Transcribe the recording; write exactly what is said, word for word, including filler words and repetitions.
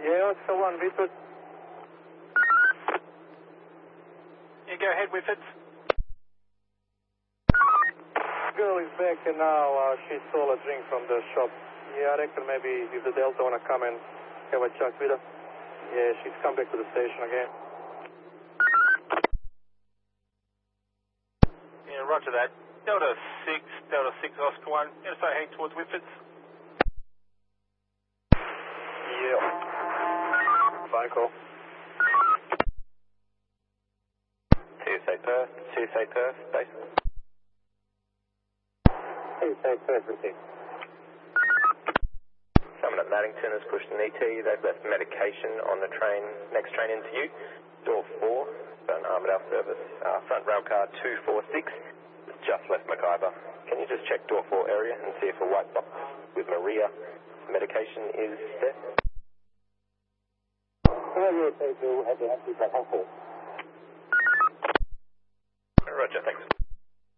Yeah, Oscar one, Whitford. Yeah, go ahead, Whitfords. Girl is back and now uh, she stole a drink from the shop. Yeah, I reckon maybe if the Delta wanna come and have a chat with her. Yeah, she's come back to the station again. Yeah, roger that. Delta six, Delta six, Oscar one. Gonna start heading towards Whitfords. Yeah. Phone call. T S A Perth, T S A Perth, base. T S A Perth, receive. Someone at Maddington has pushed an E T. They've left medication on the train, next train into you. Door four, so an Armidale service. Uh, front rail car two four six, just left Mackay. Can you just check door four area and see if a white box with Maria medication is there? Oh, yes, they do have the actually got hospital.